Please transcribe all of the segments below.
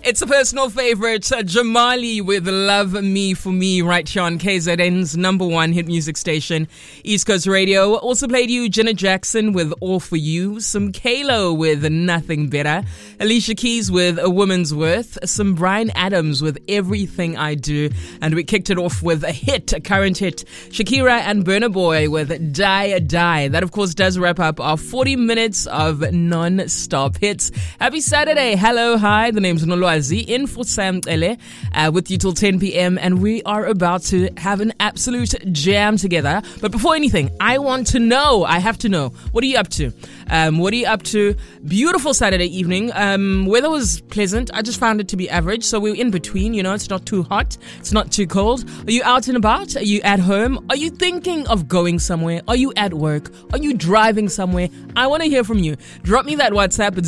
It's a personal favorite, Jamali with Love Me For Me, right here on KZN's #1 hit music station, East Coast Radio. Also played you Janet Jackson with All For You, some Kalo with Nothing Better, Alicia Keys with A Woman's Worth, some Bryan Adams with Everything I Do, and we kicked it off with a current hit, Shakira and Burna Boy with Die Die. That, of course, does wrap up our 40 minutes of non-stop hits. Happy Saturday. Hello, hi. The name's Nolwazi, in for Sam Ele, with you till 10 p.m. and we are about to have an absolute jam together. But before anything, I have to know, what are you up to? Beautiful Saturday evening. Weather was pleasant. I just found it to be average, so we're in between, it's not too hot, it's not too cold. Are you out and about? Are you at home? Are you thinking of going somewhere? Are you at work? Are you driving somewhere? I want to hear from you. Drop me that WhatsApp at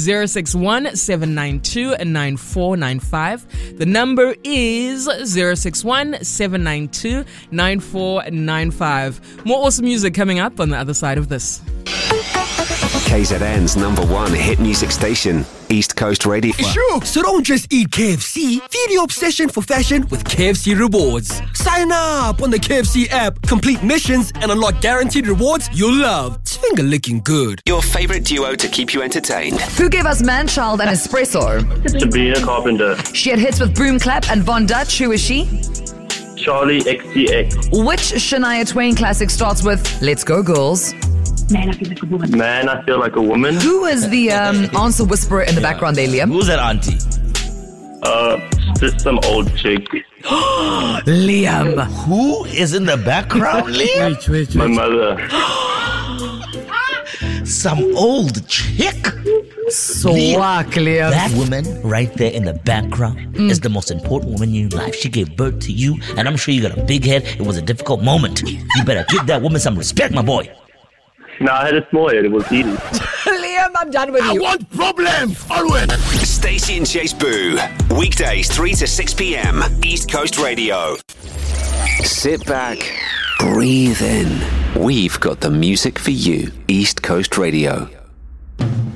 061-792-9495. The number is 061-792-9495. More awesome music coming up on the other side of this. KZN's #1 hit music station, East Coast Radio. Sure, so don't just eat KFC. Feed your obsession for fashion with KFC Rewards. Sign up on the KFC app, complete missions, and unlock guaranteed rewards you'll love. It's finger licking good. Your favorite duo to keep you entertained. Who gave us Manchild and Espresso? Sabrina Carpenter. She had hits with Boom Clap and Von Dutch. Who is she? Charlie XCX. Which Shania Twain classic starts with Let's Go Girls? Man, I feel like a woman. Who is the answer whisperer in the background there, Liam? Who's that auntie? Just some old chick. Liam. Who is in the background, Liam? Wait. My mother. Some old chick? Swag, Liam. That woman right there in the background is the most important woman in your life. She gave birth to you, and I'm sure you got a big head. It was a difficult moment. You better give that woman some respect, my boy. No, I had a small head. It was easy. Liam, I'm done with you. I want problems, always. Stacey and Chase Boo, weekdays 3 to 6 p.m, East Coast Radio. Sit back, breathe in. We've got the music for you, East Coast Radio.